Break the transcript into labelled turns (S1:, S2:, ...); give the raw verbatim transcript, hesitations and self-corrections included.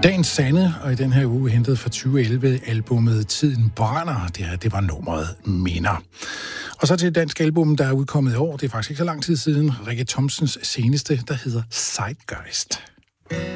S1: Dagens Sande, og i den her uge hentet fra tyve elleve albummet Tiden Brænder. Det her, det var nummeret Minder. Og så til et dansk album, der er udkommet i år. Det er faktisk ikke så lang tid siden. Rikke Thomsens seneste, der hedder Zeitgeist.